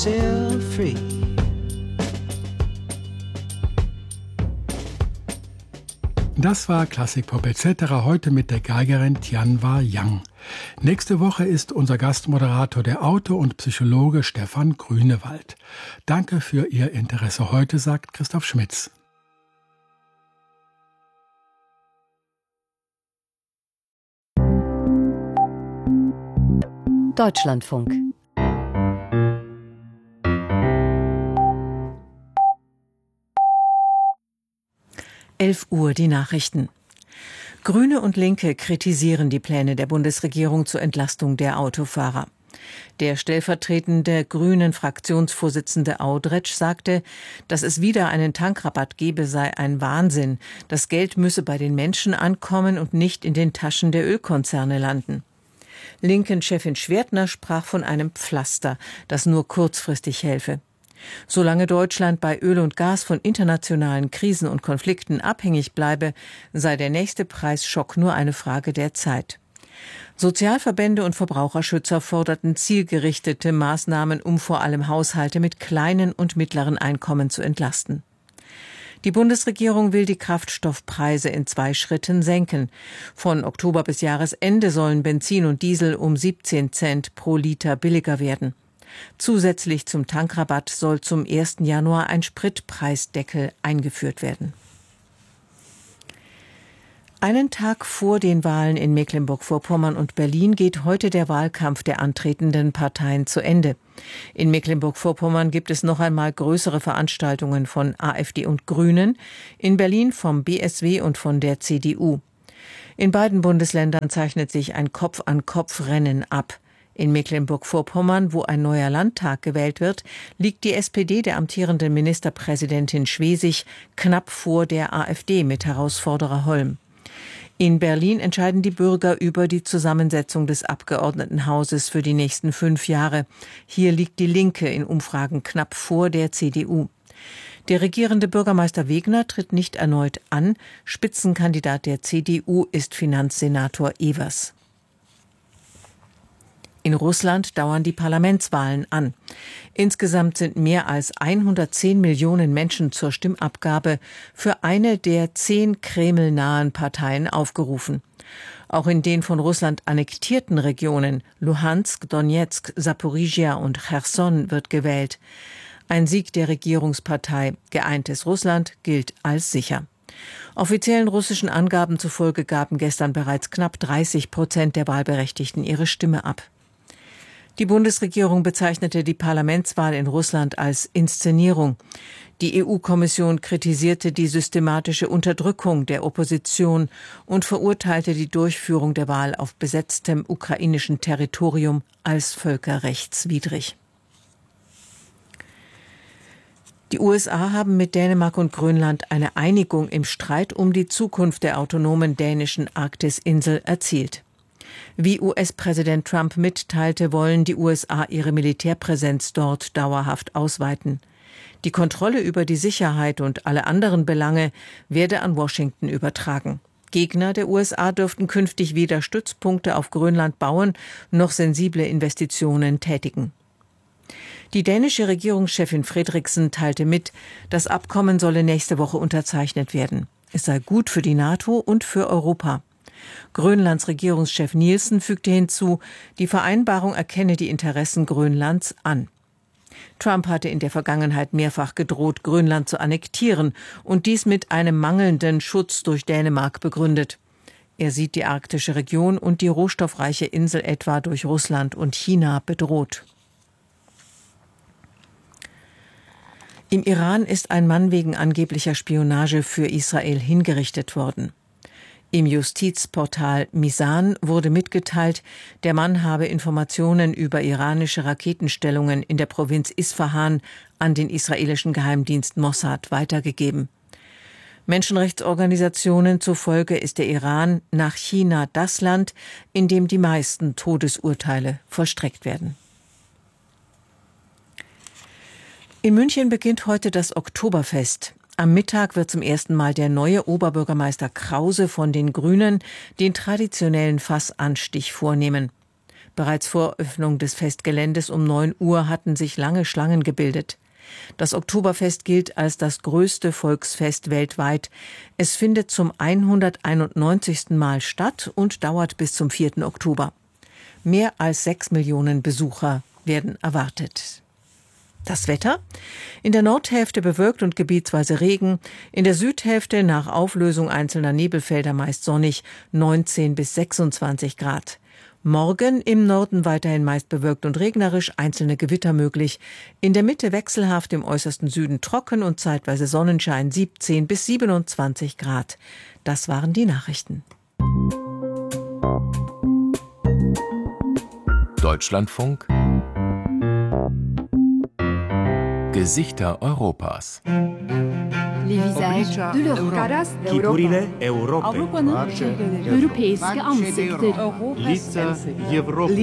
Still free. Das war Klassikpop etc. heute mit der Geigerin Tianwa Yang. Nächste Woche ist unser Gastmoderator der Autor und Psychologe Stefan Grünewald. Danke für Ihr Interesse heute, sagt Christoph Schmitz. Deutschlandfunk. Uhr die Nachrichten. Grüne und Linke kritisieren die Pläne der Bundesregierung zur Entlastung der Autofahrer. Der stellvertretende Grünen-Fraktionsvorsitzende Audretsch sagte, dass es wieder einen Tankrabatt gebe, sei ein Wahnsinn. Das Geld müsse bei den Menschen ankommen und nicht in den Taschen der Ölkonzerne landen. Linken-Chefin Schwertner sprach von einem Pflaster, das nur kurzfristig helfe. Solange Deutschland bei Öl und Gas von internationalen Krisen und Konflikten abhängig bleibe, sei der nächste Preisschock nur eine Frage der Zeit. Sozialverbände und Verbraucherschützer forderten zielgerichtete Maßnahmen, um vor allem Haushalte mit kleinen und mittleren Einkommen zu entlasten. Die Bundesregierung will die Kraftstoffpreise in 2 Schritten senken. Von Oktober bis Jahresende sollen Benzin und Diesel um 17 Cent pro Liter billiger werden. Zusätzlich zum Tankrabatt soll zum 1. Januar ein Spritpreisdeckel eingeführt werden. Einen Tag vor den Wahlen in Mecklenburg-Vorpommern und Berlin geht heute der Wahlkampf der antretenden Parteien zu Ende. In Mecklenburg-Vorpommern gibt es noch einmal größere Veranstaltungen von AfD und Grünen, in Berlin vom BSW und von der CDU. In beiden Bundesländern zeichnet sich ein Kopf-an-Kopf-Rennen ab. In Mecklenburg-Vorpommern, wo ein neuer Landtag gewählt wird, liegt die SPD der amtierenden Ministerpräsidentin Schwesig knapp vor der AfD mit Herausforderer Holm. In Berlin entscheiden die Bürger über die Zusammensetzung des Abgeordnetenhauses für die nächsten 5 Jahre. Hier liegt die Linke in Umfragen knapp vor der CDU. Der regierende Bürgermeister Wegner tritt nicht erneut an. Spitzenkandidat der CDU ist Finanzsenator Evers. In Russland dauern die Parlamentswahlen an. Insgesamt sind mehr als 110 Millionen Menschen zur Stimmabgabe für eine der 10 Kreml-nahen Parteien aufgerufen. Auch in den von Russland annektierten Regionen Luhansk, Donetsk, Saporischschja und Cherson wird gewählt. Ein Sieg der Regierungspartei Geeintes Russland gilt als sicher. Offiziellen russischen Angaben zufolge gaben gestern bereits knapp 30% der Wahlberechtigten ihre Stimme ab. Die Bundesregierung bezeichnete die Parlamentswahl in Russland als Inszenierung. Die EU-Kommission kritisierte die systematische Unterdrückung der Opposition und verurteilte die Durchführung der Wahl auf besetztem ukrainischen Territorium als völkerrechtswidrig. Die USA haben mit Dänemark und Grönland eine Einigung im Streit um die Zukunft der autonomen dänischen Arktisinsel erzielt. Wie US-Präsident Trump mitteilte, wollen die USA ihre Militärpräsenz dort dauerhaft ausweiten. Die Kontrolle über die Sicherheit und alle anderen Belange werde an Washington übertragen. Gegner der USA dürften künftig weder Stützpunkte auf Grönland bauen, noch sensible Investitionen tätigen. Die dänische Regierungschefin Frederiksen teilte mit, das Abkommen solle nächste Woche unterzeichnet werden. Es sei gut für die NATO und für Europa. Grönlands Regierungschef Nielsen fügte hinzu, die Vereinbarung erkenne die Interessen Grönlands an. Trump hatte in der Vergangenheit mehrfach gedroht, Grönland zu annektieren und dies mit einem mangelnden Schutz durch Dänemark begründet. Er sieht die arktische Region und die rohstoffreiche Insel etwa durch Russland und China bedroht. Im Iran ist ein Mann wegen angeblicher Spionage für Israel hingerichtet worden. Im Justizportal Misan wurde mitgeteilt, der Mann habe Informationen über iranische Raketenstellungen in der Provinz Isfahan an den israelischen Geheimdienst Mossad weitergegeben. Menschenrechtsorganisationen zufolge ist der Iran nach China das Land, in dem die meisten Todesurteile vollstreckt werden. In München beginnt heute das Oktoberfest. Am Mittag wird zum ersten Mal der neue Oberbürgermeister Krause von den Grünen den traditionellen Fassanstich vornehmen. Bereits vor Öffnung des Festgeländes um 9 Uhr hatten sich lange Schlangen gebildet. Das Oktoberfest gilt als das größte Volksfest weltweit. Es findet zum 191. Mal statt und dauert bis zum 4. Oktober. Mehr als 6 Millionen Besucher werden erwartet. Das Wetter? In der Nordhälfte bewölkt und gebietsweise Regen, in der Südhälfte nach Auflösung einzelner Nebelfelder meist sonnig, 19 bis 26 Grad. Morgen im Norden weiterhin meist bewölkt und regnerisch, einzelne Gewitter möglich. In der Mitte wechselhaft, im äußersten Süden trocken und zeitweise Sonnenschein, 17 bis 27 Grad. Das waren die Nachrichten. Deutschlandfunk Gesichter Europas. Les visages de l'Europe. Chipurile Europy. Europeiske ansikter. Лица Европы.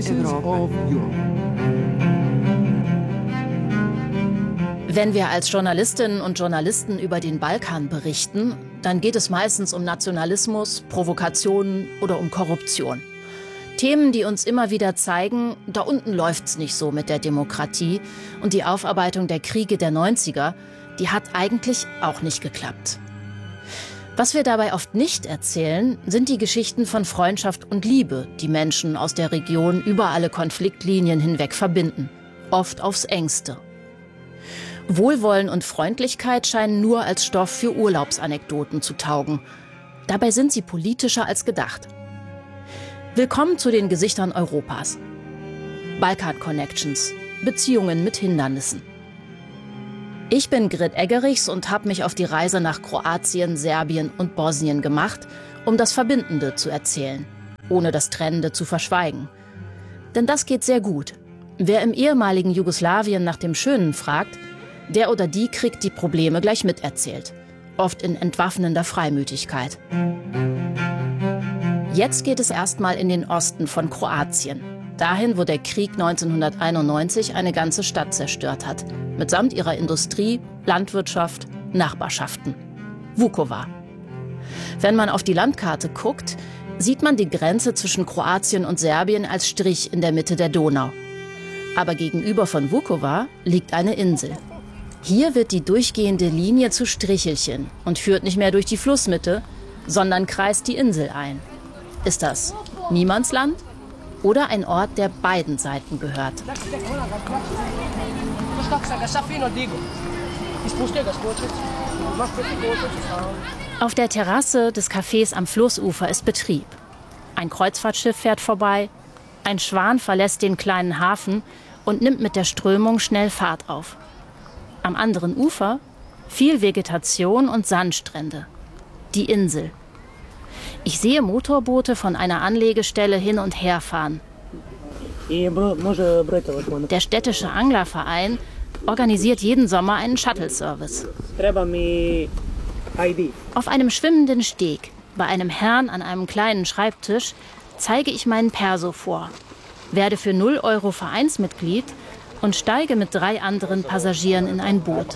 Wenn wir als Journalistinnen und Journalisten über den Balkan berichten, dann geht es meistens um Nationalismus, Provokationen oder um Korruption. Themen, die uns immer wieder zeigen, da unten läuft's nicht so mit der Demokratie und die Aufarbeitung der Kriege der 90er, die hat eigentlich auch nicht geklappt. Was wir dabei oft nicht erzählen, sind die Geschichten von Freundschaft und Liebe, die Menschen aus der Region über alle Konfliktlinien hinweg verbinden, oft aufs Engste. Wohlwollen und Freundlichkeit scheinen nur als Stoff für Urlaubsanekdoten zu taugen. Dabei sind sie politischer als gedacht. Willkommen zu den Gesichtern Europas. Balkan Connections, Beziehungen mit Hindernissen. Ich bin Grit Eggerichs und habe mich auf die Reise nach Kroatien, Serbien und Bosnien gemacht, um das Verbindende zu erzählen, ohne das Trennende zu verschweigen. Denn das geht sehr gut. Wer im ehemaligen Jugoslawien nach dem Schönen fragt, der oder die kriegt die Probleme gleich miterzählt, oft in entwaffnender Freimütigkeit. Jetzt geht es erstmal in den Osten von Kroatien. Dahin, wo der Krieg 1991 eine ganze Stadt zerstört hat. Mitsamt ihrer Industrie, Landwirtschaft, Nachbarschaften. Vukovar. Wenn man auf die Landkarte guckt, sieht man die Grenze zwischen Kroatien und Serbien als Strich in der Mitte der Donau. Aber gegenüber von Vukovar liegt eine Insel. Hier wird die durchgehende Linie zu Strichelchen und führt nicht mehr durch die Flussmitte, sondern kreist die Insel ein. Ist das Niemandsland oder ein Ort, der beiden Seiten gehört? Auf der Terrasse des Cafés am Flussufer ist Betrieb. Ein Kreuzfahrtschiff fährt vorbei, ein Schwan verlässt den kleinen Hafen und nimmt mit der Strömung schnell Fahrt auf. Am anderen Ufer viel Vegetation und Sandstrände. Die Insel. Ich sehe Motorboote von einer Anlegestelle hin und her fahren. Der städtische Anglerverein organisiert jeden Sommer einen Shuttle-Service. Auf einem schwimmenden Steg, bei einem Herrn an einem kleinen Schreibtisch, zeige ich meinen Perso vor, werde für 0 € Vereinsmitglied und steige mit 3 anderen Passagieren in ein Boot.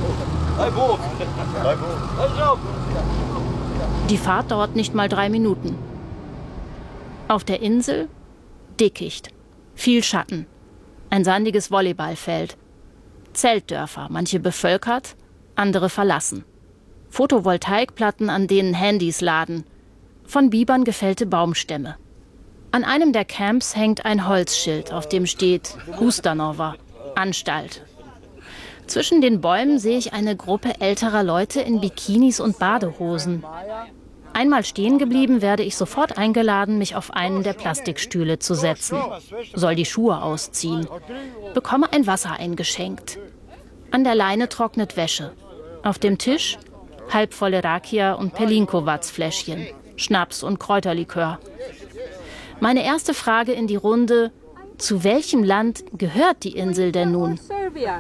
Die Fahrt dauert nicht mal 3 Minuten. Auf der Insel Dickicht, viel Schatten, ein sandiges Volleyballfeld, Zeltdörfer, manche bevölkert, andere verlassen. Photovoltaikplatten, an denen Handys laden, von Bibern gefällte Baumstämme. An einem der Camps hängt ein Holzschild, auf dem steht Ustanova, Anstalt. Zwischen den Bäumen sehe ich eine Gruppe älterer Leute in Bikinis und Badehosen. Einmal stehen geblieben, werde ich sofort eingeladen, mich auf einen der Plastikstühle zu setzen. Soll die Schuhe ausziehen. Bekomme ein Wasser eingeschenkt. An der Leine trocknet Wäsche. Auf dem Tisch halbvolle Rakia- und Pelinkovac-Fläschchen, Schnaps und Kräuterlikör. Meine erste Frage in die Runde: Zu welchem Land gehört die Insel denn nun? Serbia.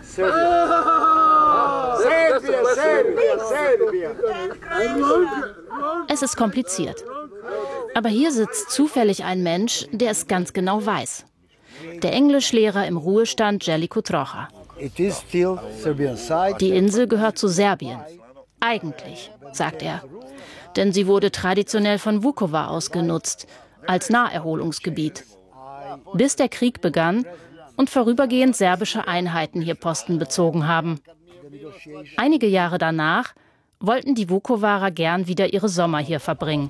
Es ist kompliziert. Aber hier sitzt zufällig ein Mensch, der es ganz genau weiß. Der Englischlehrer im Ruhestand Jellico Trocha. Die Insel gehört zu Serbien. Eigentlich, sagt er. Denn sie wurde traditionell von Vukovar aus genutzt, als Naherholungsgebiet. bis der Krieg begann und vorübergehend serbische Einheiten hier Posten bezogen haben. Einige Jahre danach wollten die Vukovarer gern wieder ihre Sommer hier verbringen.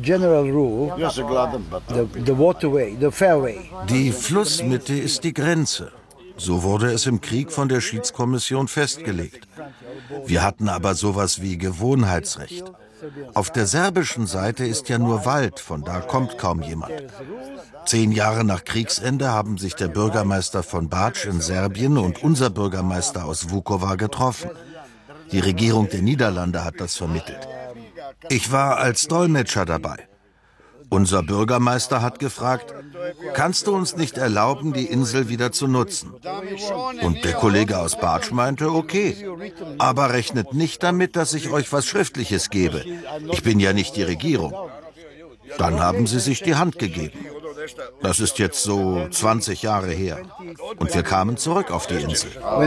Die Flussmitte ist die Grenze. So wurde es im Krieg von der Schiedskommission festgelegt. Wir hatten aber sowas wie Gewohnheitsrecht. Auf der serbischen Seite ist ja nur Wald, von da kommt kaum jemand. 10 Jahre nach Kriegsende haben sich der Bürgermeister von Bač in Serbien und unser Bürgermeister aus Vukovar getroffen. Die Regierung der Niederlande hat das vermittelt. Ich war als Dolmetscher dabei. Unser Bürgermeister hat gefragt, kannst du uns nicht erlauben, die Insel wieder zu nutzen? Und der Kollege aus Bač meinte, okay, aber rechnet nicht damit, dass ich euch was Schriftliches gebe. Ich bin ja nicht die Regierung. Dann haben sie sich die Hand gegeben. Das ist jetzt so 20 Jahre her. Und wir kamen zurück auf die Insel.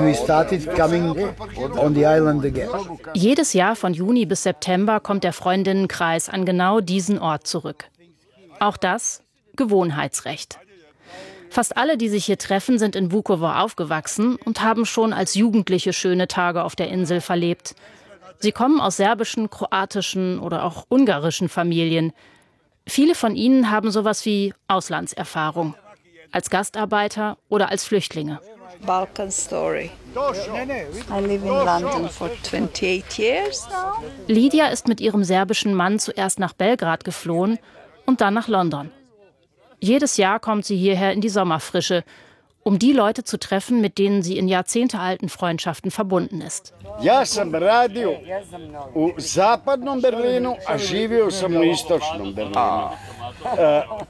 Jedes Jahr von Juni bis September kommt der Freundinnenkreis an genau diesen Ort zurück. Auch das Gewohnheitsrecht. Fast alle, die sich hier treffen, sind in Vukovar aufgewachsen und haben schon als Jugendliche schöne Tage auf der Insel verlebt. Sie kommen aus serbischen, kroatischen oder auch ungarischen Familien. Viele von ihnen haben sowas wie Auslandserfahrung, als Gastarbeiter oder als Flüchtlinge. Balkan story. I live in London for 28 years now. Lydia ist mit ihrem serbischen Mann zuerst nach Belgrad geflohen und dann nach London. Jedes Jahr kommt sie hierher in die Sommerfrische, um die Leute zu treffen, mit denen sie in jahrzehntealten Freundschaften verbunden ist. Ja sam radio u zapadnom Berlinu, a živio sam u istočnom Berlinu.